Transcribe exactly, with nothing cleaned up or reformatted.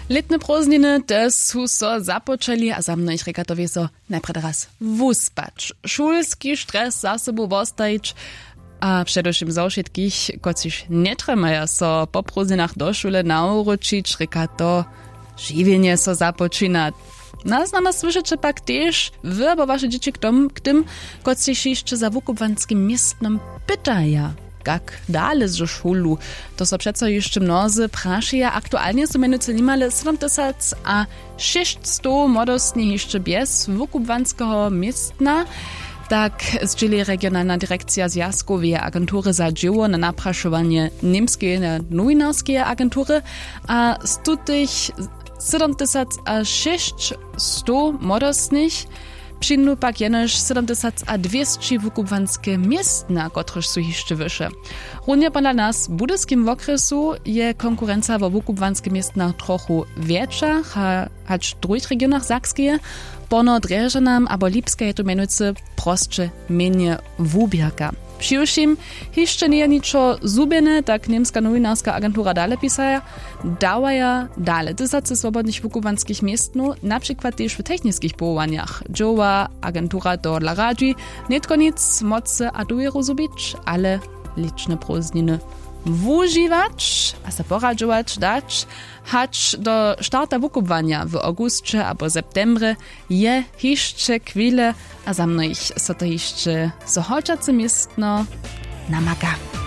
Letne prózdniny też su so započeli a za mną ich rekatowie so najpierw raz wuspać. Szulski stres za sobą wostajić, a przedewším za všetkých, kociž netremaja so po prózdninach do šule naučić, rekato žiwienie so započinat. Nas nama słyszeć pak też wy, abo wasze dzieci k, tom, k tym, kociž jeszcze za wukubanskim miestnom pytaja. Jak dalej z szulu, to so przeco jeszcze mnozy praszyja. Aktualnie są mianowicie nimale siedemdziesiąt a sześćset młodostnych jeszcze bez wukubanskiego miestna. Tak zdzieli regionalna dyrekcja Związkowej Agentury za dzieło na napraszowanie niemskiej nowinarskiej agentury, a z tutych siedemdziesiąt a sześćset młodostnych przyjdą pak jenoż siedemdziesiąt a dwieście wukubanskie miestna, kotreż są jeszcze wyższe. Równie dla nas w budyskim okresu je konkurencja w wukubanskie miestna trochu większa, choć w drugich regionach Sakskie, pono Dreżanam abo Lipska je to mianowicie prostsze menie wubierka. Przyjuszim, jeszcze nie niczo zubiene, tak niemska nowinarska agentura dalej pisaja, dawaja dalej tysacy swobodnych wukubanskich miestnu, na przykład też w technickich powołaniach. Dzioła agentura to dla radzi, nie tylko nic mocy a duje rozubić, ale liczne prózdniny wużywać, a se poradzować dać, hacz do starta wukubowania w augustie albo septembre je jeszcze chwile, a za mną ich so to jeszcze so holczace miestno namaga.